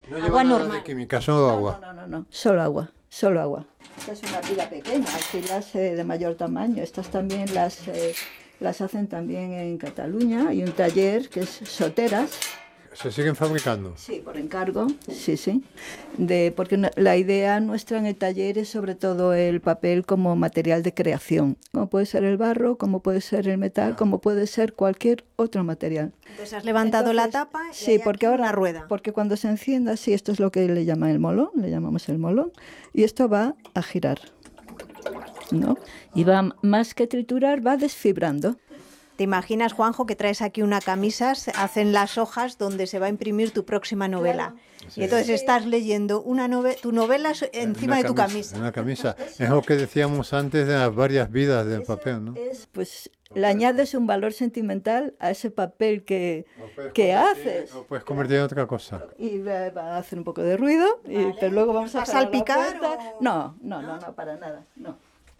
No Agua lleva nada normal. de química, solo agua. No, solo agua, solo agua. Esta es una pila pequeña, hay pilas de mayor tamaño. Estas también las hacen también en Cataluña. Hay un taller que es Soteras. Se siguen fabricando. Sí, por encargo, sí. Porque la idea nuestra en el taller es sobre todo el papel como material de creación. Como puede ser el barro, como puede ser el metal, como puede ser cualquier otro material. Entonces has levantado la tapa y Sí, hay porque aquí ahora una rueda. Porque cuando se encienda, sí, esto es lo que le llaman el molón, le llamamos el molón, y esto va a girar, ¿no? Y va más que triturar, va desfibrando. ¿Te imaginas, Juanjo, que traes aquí una camisa, se hacen las hojas donde se va a imprimir tu próxima novela? Y entonces estás leyendo tu novela encima de tu camisa. Una camisa. Es lo que decíamos antes de las varias vidas del papel, ¿no? Pues le añades un valor sentimental a ese papel que haces. Lo puedes convertir en otra cosa. Y va a hacer un poco de ruido, pero luego vamos a ¿Va a cerrar la salpicar puerta. o...? No, para nada, no.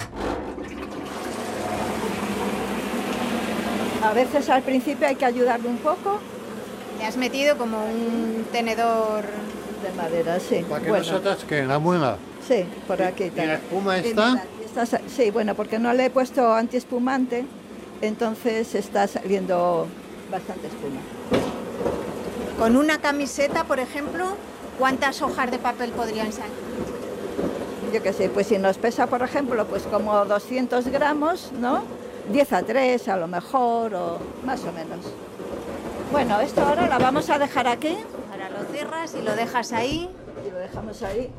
A veces al principio hay que ayudarle un poco. Le has metido como un tenedor. De madera, sí. Para que Bueno, nosotras que la muela. sí, por aquí. ¿Y la espuma está? Sí, bueno, porque no le he puesto antiespumante, entonces está saliendo bastante espuma. Con una camiseta, por ejemplo, ¿cuántas hojas de papel podrían salir? Yo qué sé, pues si nos pesa, por ejemplo, pues como 200 gramos, ¿no? 10 a 3 a lo mejor, o más o menos. Bueno, esto ahora la vamos a dejar aquí. Ahora lo cierras y lo dejas ahí, Y lo dejamos ahí.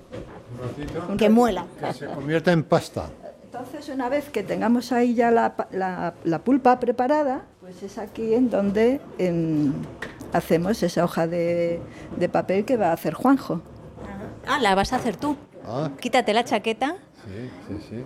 Un ratito. que muela. Que se convierta en pasta. Entonces, una vez que tengamos ahí ya la pulpa preparada, pues es aquí en donde hacemos esa hoja de papel que va a hacer Juanjo. Ah, la vas a hacer tú. Ah, Quítate la chaqueta. sí.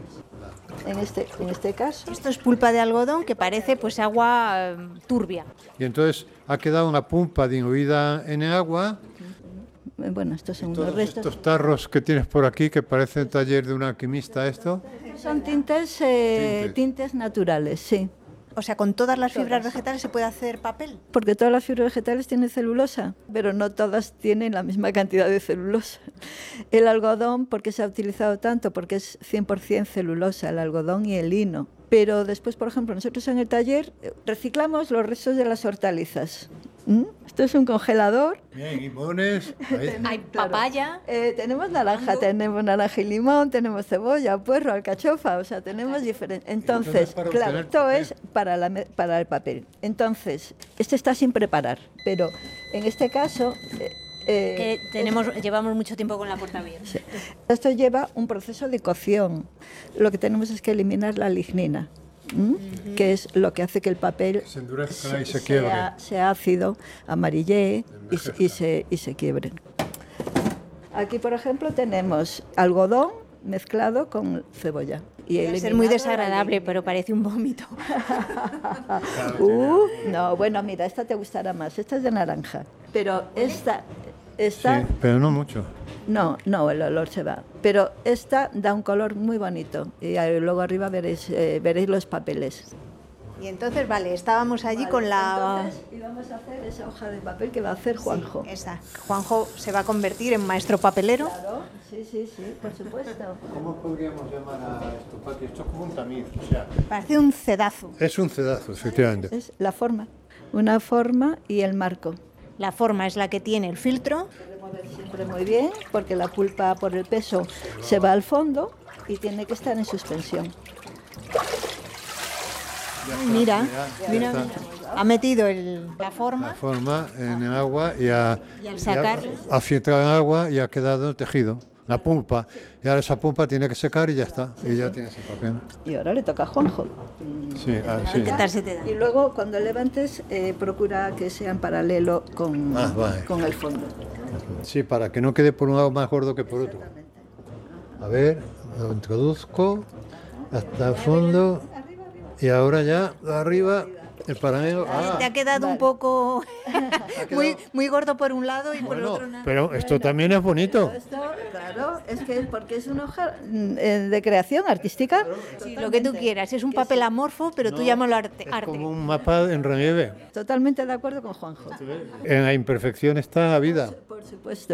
En este caso, Esto es pulpa de algodón que parece pues agua turbia. Y entonces ha quedado una pulpa diluida en el agua. bueno, estos son unos Todos restos. estos tarros que tienes por aquí, que parece el taller de un alquimista esto. Son tintes naturales, sí. O sea, con todas las fibras vegetales se puede hacer papel. Porque todas las fibras vegetales tienen celulosa, pero no todas tienen la misma cantidad de celulosa. El algodón, ¿por qué se ha utilizado tanto? Porque es 100% celulosa, el algodón y el lino. Pero después, por ejemplo, nosotros en el taller reciclamos los restos de las hortalizas. Esto es un congelador. Bien, limones. Ahí. Hay papaya. Tenemos naranja y limón, tenemos cebolla, puerro, alcachofa, o sea, tenemos diferentes. Entonces, para claro, obtener esto papel. es para el papel. Entonces, este está sin preparar, pero en este caso... Que llevamos mucho tiempo con la puerta abierta. esto lleva un proceso de cocción. Lo que tenemos es que eliminar la lignina, que es lo que hace que el papel Se endurezca y se quiebre. sea ácido, amarillee y se quiebre. Aquí, por ejemplo, tenemos algodón mezclado con cebolla. Y Debe ser muy desagradable, pero parece un vómito. No, bueno, mira, esta te gustará más. Esta es de naranja. Pero esta Sí, pero no mucho. no, el olor se va. Pero esta da un color muy bonito. Y luego arriba veréis los papeles. Y entonces, vale, estábamos allí con la... Y vamos a hacer esa hoja de papel que va a hacer Juanjo. Esa. Juanjo se va a convertir en maestro papelero. Claro, sí, por supuesto. ¿Cómo podríamos llamar a esto, Pati? Esto es como un tamiz, o sea, Parece un cedazo. es un cedazo, efectivamente. Es la forma. Una forma y el marco. La forma es la que tiene el filtro. Siempre muy bien, porque la pulpa por el peso se va al fondo y tiene que estar en suspensión. Mira, Ya está. ha metido la La forma. forma en el agua y al sacar- ha filtrado el agua y ha quedado el tejido, la pulpa. Y ahora esa pulpa tiene que secar y ya está. Y ya tienes el papel. Y ahora le toca a Juanjo. Sí, sí. ¿Qué tal se te da? Y luego cuando levantes, procura que sean paralelo Vale. con el fondo. Sí, para que no quede por un lado más gordo que por otro. A ver, lo introduzco hasta el fondo y ahora ya arriba el paralelo. Te ha quedado un poco muy gordo por un lado y por el Bueno, otro nada. pero esto también es bonito. Esto, claro, es que porque es una hoja de creación artística. Sí, lo que tú quieras. Es un papel amorfo, pero tú llámalo arte. Es como un mapa en relieve. Totalmente de acuerdo con Juanjo. En la imperfección está la vida. Por supuesto.